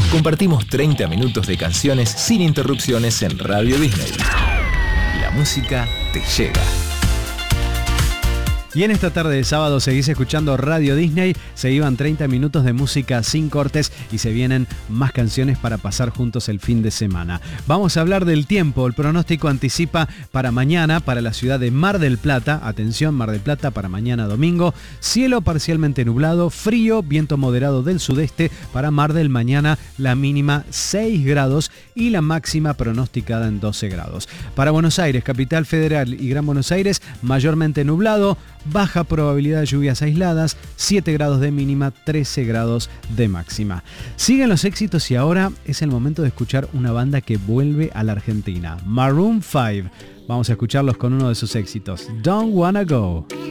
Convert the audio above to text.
Compartimos 30 minutos de canciones sin interrupciones en Radio Disney. La música te llega. Y en esta tarde de sábado seguís escuchando Radio Disney, se iban 30 minutos de música sin cortes y se vienen más canciones para pasar juntos el fin de semana. Vamos a hablar del tiempo, el pronóstico anticipa para mañana, para la ciudad de Mar del Plata, atención, Mar del Plata para mañana domingo, cielo parcialmente nublado, frío, viento moderado del sudeste, para Mar del mañana la mínima 6 grados y la máxima pronosticada en 12 grados. Para Buenos Aires, Capital Federal y Gran Buenos Aires, mayormente nublado, baja probabilidad de lluvias aisladas, 7 grados de mínima, 13 grados de máxima. Siguen los éxitos y ahora es el momento de escuchar una banda que vuelve a la Argentina, Maroon 5. Vamos a escucharlos con uno de sus éxitos, Don't Wanna Go.